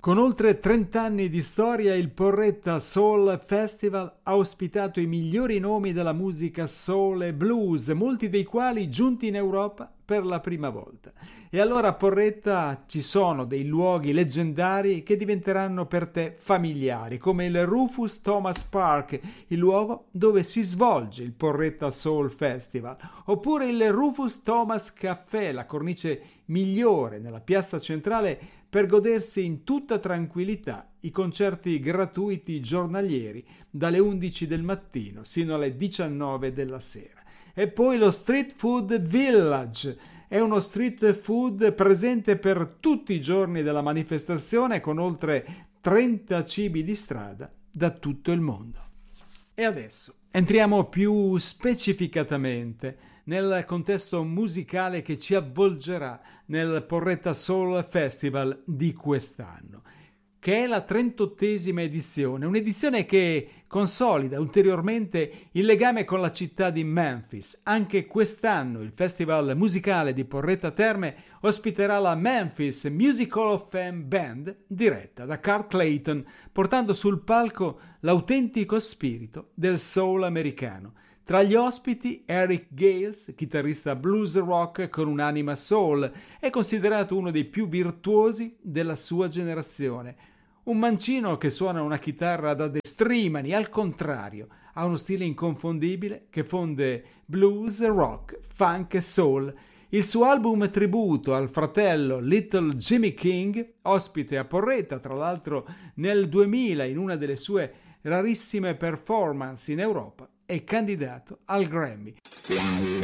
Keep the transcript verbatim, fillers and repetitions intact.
Con oltre trenta anni di storia, il Porretta Soul Festival ha ospitato i migliori nomi della musica soul e blues, molti dei quali giunti in Europa per la prima volta. E allora a Porretta ci sono dei luoghi leggendari che diventeranno per te familiari, come il Rufus Thomas Park, il luogo dove si svolge il Porretta Soul Festival, oppure il Rufus Thomas Café, la cornice migliore nella piazza centrale per godersi in tutta tranquillità i concerti gratuiti giornalieri dalle undici del mattino sino alle diciannove della sera. E poi lo Street Food Village, è uno street food presente per tutti i giorni della manifestazione con oltre trenta cibi di strada da tutto il mondo. E adesso entriamo più specificatamente nel contesto musicale che ci avvolgerà nel Porretta Soul Festival di quest'anno, che è la trentottesima edizione, un'edizione che consolida ulteriormente il legame con la città di Memphis. Anche quest'anno il Festival musicale di Porretta Terme ospiterà la Memphis Music Hall of Fame Band, diretta da Carl Clayton, portando sul palco l'autentico spirito del soul americano. Tra gli ospiti Eric Gales, chitarrista blues rock con un'anima soul, è considerato uno dei più virtuosi della sua generazione. Un mancino che suona una chitarra da destrimani, al contrario, ha uno stile inconfondibile che fonde blues, rock, funk e soul. Il suo album tributo al fratello Little Jimmy King, ospite a Porretta, tra l'altro nel duemila in una delle sue rarissime performance in Europa, è candidato al Grammy.